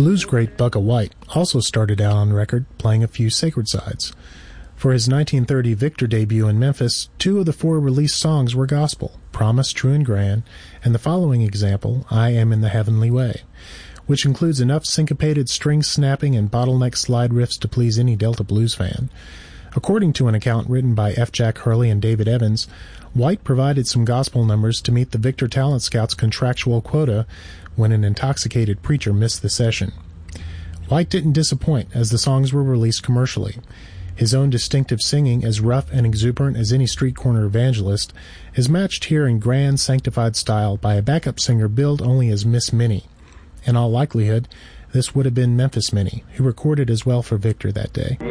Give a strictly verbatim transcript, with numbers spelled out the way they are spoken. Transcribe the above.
Blues great Bubba White also started out on record playing a few sacred sides. For his nineteen thirty Victor debut in Memphis, two of the four released songs were gospel, Promise, True and Grand, and the following example, I Am in the Heavenly Way, which includes enough syncopated string snapping and bottleneck slide riffs to please any Delta blues fan. According to an account written by F. Jack Hurley and David Evans, White provided some gospel numbers to meet the Victor Talent Scouts' contractual quota when an intoxicated preacher missed the session. White didn't disappoint as the songs were released commercially. His own distinctive singing, as rough and exuberant as any street corner evangelist, is matched here in grand, sanctified style by a backup singer billed only as Miss Minnie. In all likelihood, this would have been Memphis Minnie, who recorded as well for Victor that day.